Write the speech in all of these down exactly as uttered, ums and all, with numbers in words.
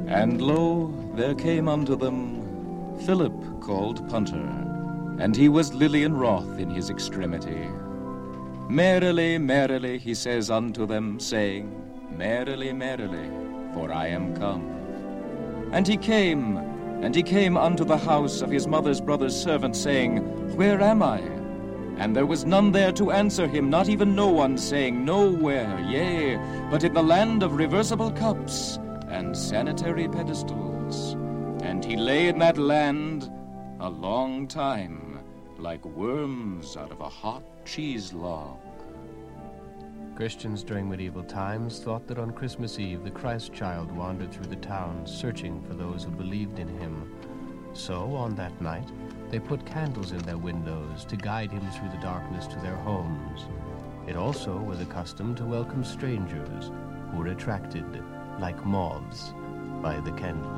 And lo, there came unto them Philip called Punter, and he was Lilian wroth in his extremity. Merrily, merrily, he says unto them, saying, Merrily, merrily, for I am come. And he came, and he came unto the house of his mother's brother's servant, saying, Where am I? And there was none there to answer him, not even no one, saying, Nowhere, yea, but in the land of reversible cups and sanitary pedestals. And he lay in that land a long time, like worms out of a hot cheese log. Christians during medieval times thought that on Christmas Eve the Christ child wandered through the town searching for those who believed in him. So, on that night, they put candles in their windows to guide him through the darkness to their homes. It also was a custom to welcome strangers who were attracted, like moths, by the candlelight.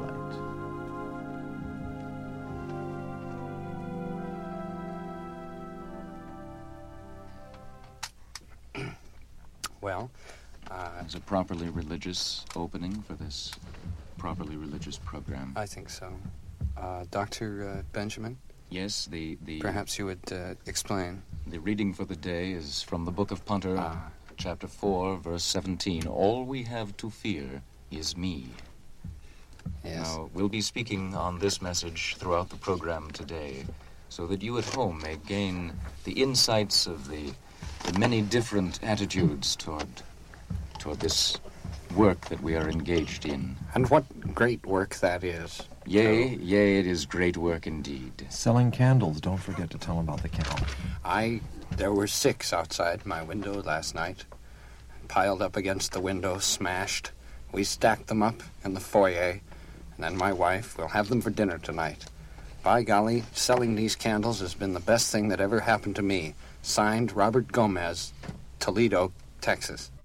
Well, uh, It's a properly religious opening for this properly religious program. I think so. Uh, Doctor uh, Benjamin? Yes, the... the Perhaps you would uh, explain. The reading for the day is from the book of Punter, Ah. chapter four, verse seventeen. All we have to fear is me. Yes. Now, we'll be speaking on this message throughout the program today, so that you at home may gain the insights of the, the many different attitudes toward, toward this work that we are engaged in. And what great work that is. Yea, yea, it is great work indeed. Selling candles. Don't forget to tell them about the count. I, there were six outside my window last night, piled up against the window, smashed. We stacked them up in the foyer, and then my wife will have them for dinner tonight. By golly, selling these candles has been the best thing that ever happened to me. Signed, Robert Gomez, Toledo, Texas.